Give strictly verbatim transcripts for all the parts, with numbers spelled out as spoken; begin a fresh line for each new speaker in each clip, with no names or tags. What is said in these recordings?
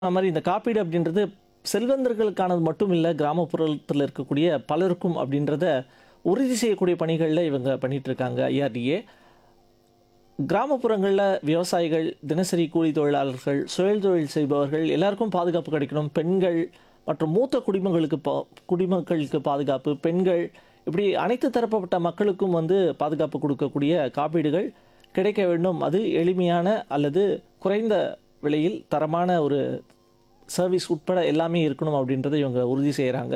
அது மாரி இந்த காப்பீடு அப்படின்றது செல்வந்தர்களுக்கானது மட்டும் இல்ல, கிராமப்புறத்துல இருக்கக்கூடிய பலருக்கும் அப்படின்றத உறுதி செய்யக்கூடிய பணிகள்ல இவங்க பண்ணிட்டு இருக்காங்க ஐஆர்டிஏ. கிராமப்புறங்கள்ல விவசாயிகள், தினசரி கூலி தொழிலாளர்கள், சுயதொழில் செய்பவர்கள் எல்லாருக்கும் பாதுகாப்பு கிடைக்கணும். பெண்கள் மற்றும் மூத்த குடிமங்களுக்கு பா குடிமக்களுக்கு பாதுகாப்பு, பெண்கள் இப்படி அனைத்து தரப்பட்ட மக்களுக்கும் வந்து பாதுகாப்பு கொடுக்கக்கூடிய காப்பீடுகள் கிடைக்க வேண்டும். அது எளிமையான அல்லது குறைந்த விலையில் தரமான ஒரு சர்வீஸ் உட்பட எல்லாமே இருக்கணும் அப்படின்றத இவங்க உறுதி செய்கிறாங்க.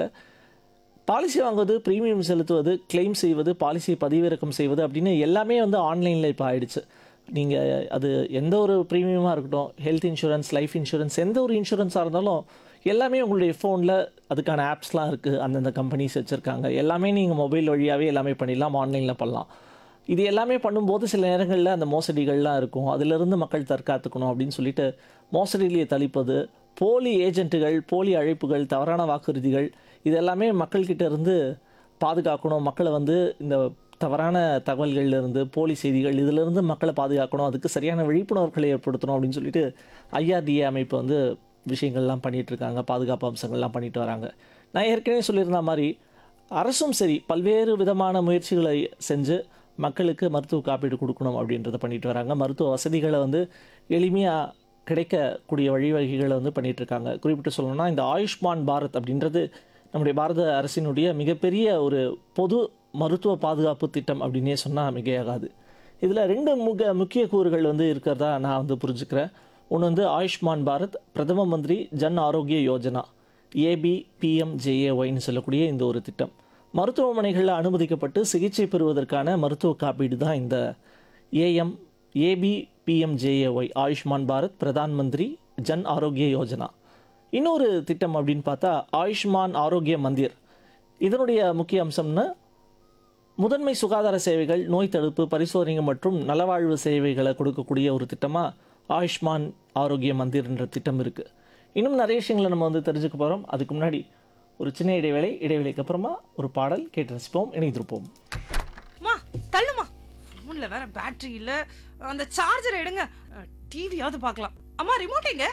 பாலிசி வாங்குவது, பிரீமியம் செலுத்துவது, கிளைம் செய்வது, பாலிசியை பதிவிறக்கம் செய்வது அப்படின்னு எல்லாமே வந்து ஆன்லைனில் இப்போ ஆயிடுச்சு. நீங்கள் அது எந்த ஒரு ப்ரீமியமாக இருக்கட்டும், ஹெல்த் இன்சூரன்ஸ், லைஃப் இன்சூரன்ஸ், எந்த ஒரு இன்சூரன்ஸாக இருந்தாலும் எல்லாமே உங்களுடைய ஃபோனில் அதுக்கான ஆப்ஸ்லாம் இருக்குது. அந்தந்த கம்பெனிஸ் வச்சுருக்காங்க. எல்லாமே நீங்கள் மொபைல் வழியாகவே எல்லாமே பண்ணிடலாம், ஆன்லைனில் பண்ணலாம். இது எல்லாமே பண்ணும்போது சில நேரங்களில் அந்த மோசடிகள்லாம் இருக்கும். அதிலிருந்து மக்கள் தற்காத்துக்கணும் அப்படின்னு சொல்லிட்டு மோசடியிலேயே தளிப்பது, போலி ஏஜென்ட்டுகள், போலி அழைப்புகள், தவறான வாக்குறுதிகள் இது எல்லாமே மக்கள்கிட்ட இருந்து பாதுகாக்கணும். மக்களை வந்து இந்த தவறான தகவல்கள்லேருந்து, போலி செய்திகள் இதிலிருந்து மக்களை பாதுகாக்கணும். அதுக்கு சரியான விழிப்புணர்வுகளை ஏற்படுத்தணும் அப்படின்னு சொல்லிட்டு ஐஆர்டிஏ அமைப்பு வந்து விஷயங்கள்லாம் பண்ணிகிட்ருக்காங்க. பாதுகாப்பு அம்சங்கள்லாம் பண்ணிட்டு வராங்க. நான் ஏற்கனவே சொல்லியிருந்த மாதிரி அரசும் சரி பல்வேறு விதமான முயற்சிகளை செஞ்சு மக்களுக்கு மருத்துவ காப்பீடு கொடுக்கணும் அப்படின்றத பண்ணிட்டு வராங்க. மருத்துவ வசதிகளை வந்து எளிமையாக கிடைக்கக்கூடிய வழிவகைகளை வந்து பண்ணிகிட்ருக்காங்க. குறிப்பிட்டு சொல்லணும்னா இந்த ஆயுஷ்மான் பாரத் அப்படின்றது நம்முடைய பாரத அரசினுடைய மிகப்பெரிய ஒரு பொது மருத்துவ பாதுகாப்பு திட்டம் அப்படின்னே சொன்னால் மிகையாகாது. இதில் ரெண்டு முக முக்கிய கூறுகள் வந்து இருக்கிறதா நான் வந்து புரிஞ்சுக்கிறேன். ஒன்று வந்து ஆயுஷ்மான் பாரத், பிரதம மந்திரி ஜன் ஆரோக்கிய யோஜனா, ஏபிபிஎம்ஜேஏஒய்னு சொல்லக்கூடிய இந்த ஒரு திட்டம். மருத்துவமனைகளில் அனுமதிக்கப்பட்டு சிகிச்சை பெறுவதற்கான மருத்துவ காப்பீடு தான் இந்த ஏஎம் ஏபிபிஎம்ஜேஏஒய், ஆயுஷ்மான் பாரத், பிரதான் மந்திரி ஜன் ஆரோக்கிய யோஜனா. இன்னொரு திட்டம் அப்படின்னு பார்த்தா ஆயுஷ்மான் ஆரோக்கிய மந்திர். இதனுடைய முக்கிய அம்சம்னா முதன்மை சுகாதார சேவைகள், நோய் தடுப்பு, பரிசோதனை மற்றும் நலவாழ்வு சேவைகளை கொடுக்கக்கூடிய ஒரு திட்டமாக ஆயுஷ்மான் ஆரோக்கிய மந்திர் என்ற திட்டம் இருக்குது. இன்னும் நிறைய விஷயங்களை நம்ம வந்து தெரிஞ்சுக்க போகிறோம். அதுக்கு முன்னாடி ஒரு சின்ன இடைவேளை. இடைவேளைக்கு அப்புறமா ஒரு பாடல் கேட்டு ரசிப்போம், இணைந்திருப்போம்.
மா தள்ளுமா, ஃபோன்ல வேற பேட்டரி இல்ல, அந்த சார்ஜர் எடுங்க, டிவியாவது பார்க்கலாம். அம்மா ரிமோட் எங்க?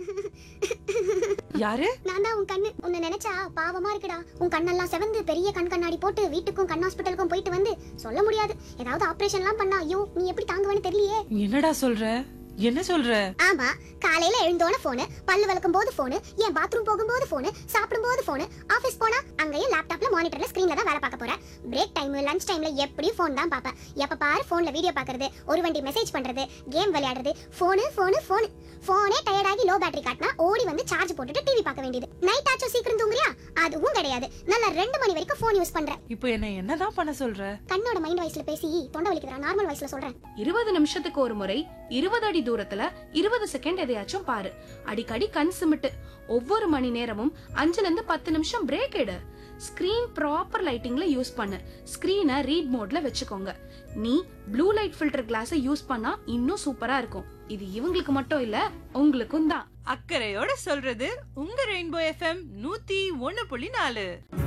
யாரு?
நான் தான் உன் கண்ணு. உன்னை நினைச்சா பாவமா இருக்குடா. உன் கண்ணெல்லாம் செவந்து பெரிய கண் கண்ணாடி போட்டு வீட்டுக்கும் கண் ஹாஸ்பிட்டலுக்கும் போயிட்டு வந்து சொல்ல முடியாது. ஏதாவது ஆபரேஷன்லாம் பண்ணா ஐயோ நீ எப்படி தாங்குவேன்னு தெரியலையே.
என்னடா சொல்ற? என்ன சொல்ற?
ஆமா, காலையில எழுந்தோன போனு, பல்லு விளக்கும் போது போனு, ஏன் பாத்ரூம் போகும்போது போனு, சாப்பிடும் போது போனு, ஆபீஸ் போனா அங்கேயும் லேப்டாப்ல மானிட்டர்ல ஸ்கிரீன்ல தான் வேலை பார்க்க போறேன். பிரேக் டைம், லஞ்ச் டைம்ல எப்படியும் ஃபோன் தான் பாப்பேன். எப்ப பாரு ஃபோன்ல வீடியோ பார்க்கறது, ஒரு வண்டி மெசேஜ் பண்றது, கேம் விளையாடுறது, போனு போனு போனு. போனே டயர்டாகி லோ பேட்டரி காட்டினா ஓடி வந்து சார்ஜ் போட்டுட்டு டிவி பார்க்க வேண்டியது. நைட் ஆச்சும் சீக்கிரம் தூங்குறியா? அதுவும் கிடையாது. நல்லா ரெண்டு மணி வரைக்கும் ஃபோன் யூஸ் பண்ற.
இப்போ என்ன என்னதான் பண்ண சொல்ற?
கண்ணோட மைண்ட் வாய்ஸ்ல பேசி தொண்டை வலிக்குதுடா. நார்மல் வாய்ஸ்ல சொல்றேன்.
இருபது நிமிஷத்துக்கு ஒரு முறை இருபது அடி தூரத்துல இருபது செகண்ட் எதையாச்சும் பாரு. அடிக்கடி கண் சிமிட்டு. ஒவ்வொரு மணி நேரமும் அஞ்சுல இருந்து பத்து நிமிஷம் பிரேக் எடு. ஸ்கிரீன் ப்ராப்பர் லைட்டிங்ல யூஸ் பண்ணு. ஸ்கிரீனை ரீட் மோட்ல வச்சுக்கோங்க. நீ ப்ளூ லைட் ஃபில்டர் கிளாஸை யூஸ் பண்ணா இன்னும் சூப்பரா இருக்கும். இது இவங்களுக்கு மட்டும் இல்ல, உங்களுக்கும் தான்.
அக்கறையோட சொல்றது உங்க ரெயின்போ எஃப்எம் நூத்தி ஒன்னு புள்ளி நாலு.